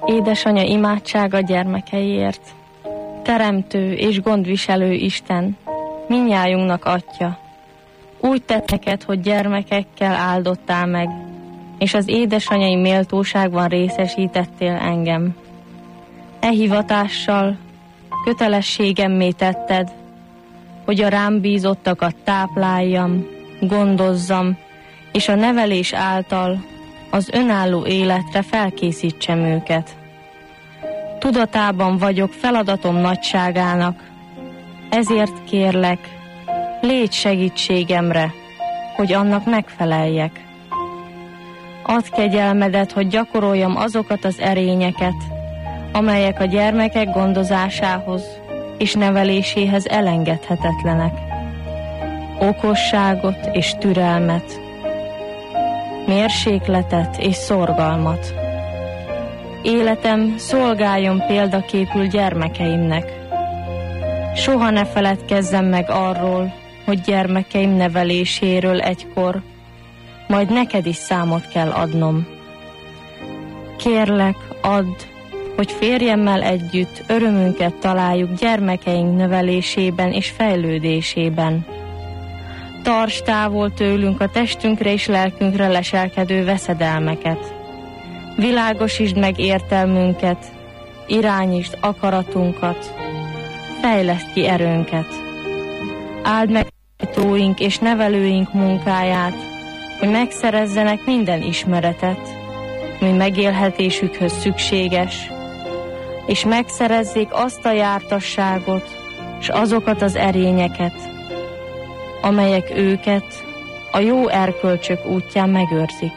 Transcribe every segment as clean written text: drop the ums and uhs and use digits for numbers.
Édesanya imádsága gyermekeiért. Teremtő és gondviselő Isten, mindnyájunknak Atya. Úgy tett neked, hogy gyermekekkel áldottál meg, és az édesanyai méltóságban részesítettél engem. E hivatással kötelességemmé tetted, hogy a rám bízottakat tápláljam, gondozzam, és a nevelés által az önálló életre felkészítsem őket. Tudatában vagyok feladatom nagyságának, ezért kérlek, légy segítségemre, hogy annak megfeleljek. Add kegyelmedet, hogy gyakoroljam azokat az erényeket, amelyek a gyermekek gondozásához és neveléséhez elengedhetetlenek. Okosságot és türelmet, mérsékletet és szorgalmat. Életem szolgáljon példaképül gyermekeimnek. Soha ne feledkezzem meg arról, hogy gyermekeim neveléséről egykor majd neked is számot kell adnom. Kérlek, add, hogy férjemmel együtt örömünket találjuk gyermekeink nevelésében és fejlődésében. Tarts távol tőlünk a testünkre és lelkünkre leselkedő veszedelmeket. Világosítsd meg értelmünket, irányítsd akaratunkat, fejleszd ki erőnket. Áld meg tanítóink és nevelőink munkáját, hogy megszerezzenek minden ismeretet, mi megélhetésükhöz szükséges, és megszerezzék azt a jártasságot, és azokat az erényeket, amelyek őket a jó erkölcsök útján megőrzik.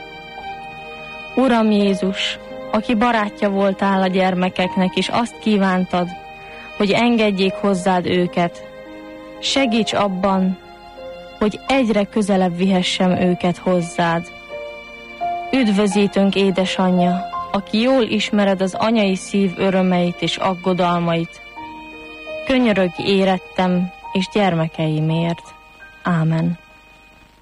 Uram Jézus, aki barátja voltál a gyermekeknek, és azt kívántad, hogy engedjék hozzád őket, segíts abban, hogy egyre közelebb vihessem őket hozzád. Üdvözítünk, édesanyja, aki jól ismered az anyai szív örömeit és aggodalmait. Könyörögj érettem és gyermekeimért. Ámen.